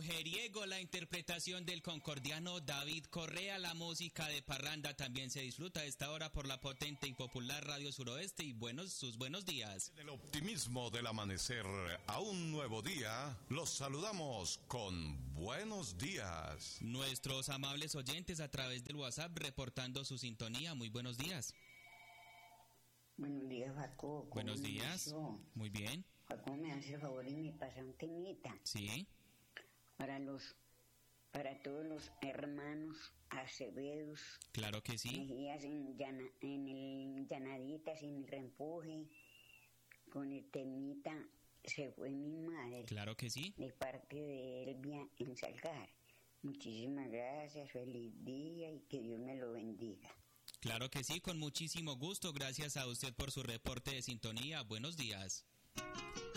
mujeriego, la interpretación del concordiano David Correa, la música de parranda también se disfruta a esta hora por la potente y popular Radio Suroeste y sus buenos días. En el optimismo del amanecer a un nuevo día, los saludamos con buenos días. Nuestros amables oyentes a través del WhatsApp reportando su sintonía, muy buenos días. Buenos días, Jacobo. Buenos días, muy bien. Jacobo, me hace el favor y me pasa un temita. Sí. Para todos los hermanos Acevedos. Claro que sí. Mejías en el Llanaditas, en el Reempuje, con el temita Se fue mi madre. Claro que sí. De parte de Elvia en Salgar. Muchísimas gracias, feliz día y que Dios me lo bendiga. Claro que sí, con muchísimo gusto. Gracias a usted por su reporte de sintonía. Buenos días.